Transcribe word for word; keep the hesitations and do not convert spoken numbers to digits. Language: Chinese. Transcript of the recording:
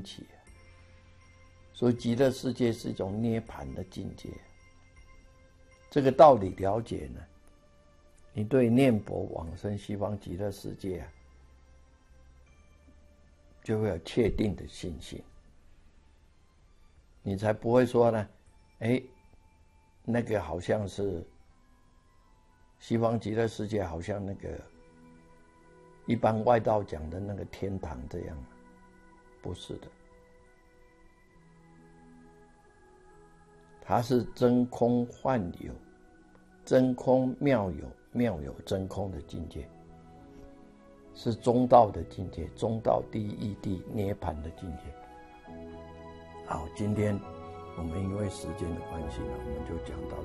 起。所以极乐世界是一种涅槃的境界。这个道理了解呢，你对念佛往生西方极乐世界啊，就会有确定的信心，你才不会说呢，哎，那个好像是西方极乐世界，好像那个一般外道讲的那个天堂这样，不是的，它是真空幻有，真空妙有，妙有真空的境界，是中道的境界，中道第一义谛涅槃的境界。好，今天我们因为时间的关系呢，我们就讲到